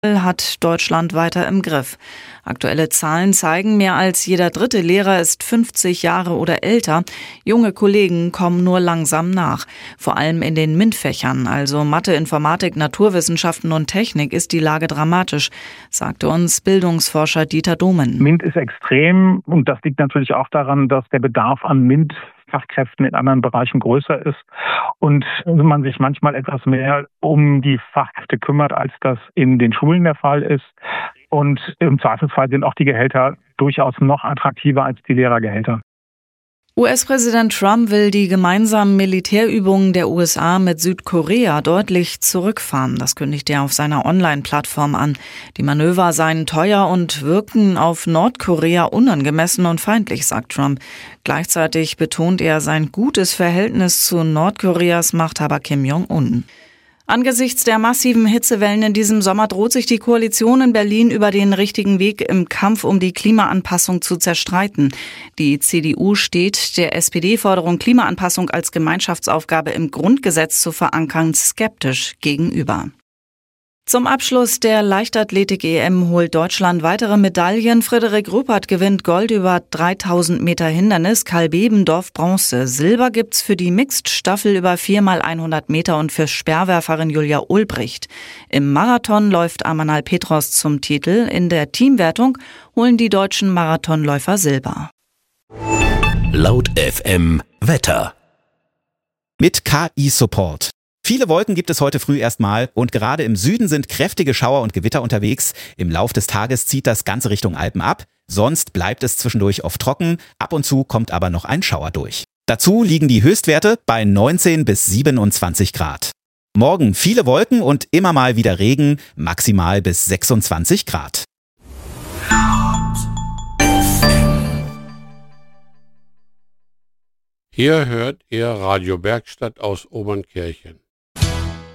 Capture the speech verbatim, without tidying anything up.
hat Deutschland weiter im Griff. Aktuelle Zahlen zeigen, mehr als jeder dritte Lehrer ist fünfzig Jahre oder älter. Junge Kollegen kommen nur langsam nach. Vor allem in den MINT-Fächern, also Mathe, Informatik, Naturwissenschaften und Technik, ist die Lage dramatisch, sagte uns Bildungsforscher Dieter Domen. MINT ist extrem und das liegt natürlich auch daran, dass der Bedarf an MINT Fachkräften in anderen Bereichen größer ist und man sich manchmal etwas mehr um die Fachkräfte kümmert, als das in den Schulen der Fall ist. Und im Zweifelsfall sind auch die Gehälter durchaus noch attraktiver als die Lehrergehälter. U S-Präsident Trump will die gemeinsamen Militärübungen der U S A mit Südkorea deutlich zurückfahren. Das kündigt er auf seiner Online-Plattform an. Die Manöver seien teuer und wirkten auf Nordkorea unangemessen und feindlich, sagt Trump. Gleichzeitig betont er sein gutes Verhältnis zu Nordkoreas Machthaber Kim Jong-un. Angesichts der massiven Hitzewellen in diesem Sommer droht sich die Koalition in Berlin über den richtigen Weg im Kampf um die Klimaanpassung zu zerstreiten. Die C D U steht der S P D-Forderung, Klimaanpassung als Gemeinschaftsaufgabe im Grundgesetz zu verankern, skeptisch gegenüber. Zum Abschluss der Leichtathletik-E M holt Deutschland weitere Medaillen. Frederik Ruppert gewinnt Gold über dreitausend Meter Hindernis, Karl Bebendorf Bronze. Silber gibt's für die Mixed-Staffel über vier mal hundert Meter und für Speerwerferin Julia Ulbricht. Im Marathon läuft Amanal Petros zum Titel. In der Teamwertung holen die deutschen Marathonläufer Silber. Laut F M Wetter. Mit K I-Support. Viele Wolken gibt es heute früh erstmal und gerade im Süden sind kräftige Schauer und Gewitter unterwegs. Im Lauf des Tages zieht das Ganze Richtung Alpen ab. Sonst bleibt es zwischendurch oft trocken. Ab und zu kommt aber noch ein Schauer durch. Dazu liegen die Höchstwerte bei neunzehn bis siebenundzwanzig Grad. Morgen viele Wolken und immer mal wieder Regen, maximal bis sechsundzwanzig Grad. Hier hört ihr Radio Bergstadt aus Obernkirchen.